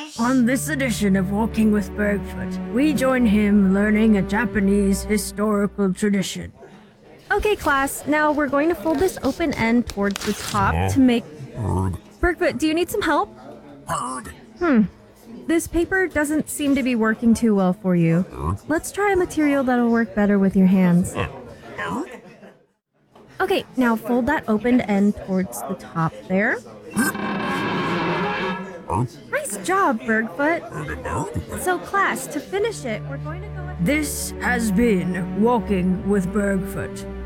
On this edition of Walking with Bergfoot, we join him learning a Japanese historical tradition. Okay, class, now we're going to fold this open end towards the top to make... Bergfoot, do you need some help? This paper doesn't seem to be working too well for you. Let's try a material that'll work better with your hands. Okay, now fold that opened end towards the top there. Nice job, Bergfoot. So class, to finish it, we're going to go ahead... This has been Walking with Bergfoot.